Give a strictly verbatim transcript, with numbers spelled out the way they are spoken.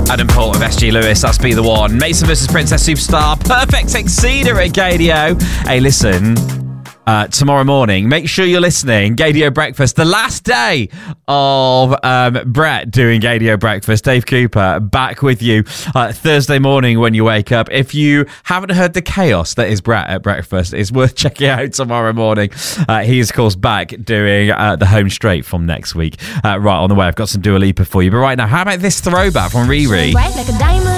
Adam Paul of S G Lewis, that's Be The One. Mason versus Princess Superstar, Perfect Exceeder at Gadio. Hey, listen, uh, tomorrow morning, make sure you're listening. Gadio Breakfast, the last day of um, Brett doing Gadio Breakfast. Dave Cooper back with you uh, Thursday morning when you wake up. If you haven't heard the chaos that is Brett at breakfast, it's worth checking out tomorrow morning. Uh, he is, of course, back doing uh, the home straight from next week. Uh, right on the way, I've got some Dua Lipa for you. But right now, how about this throwback from Riri? Bright like a diamond.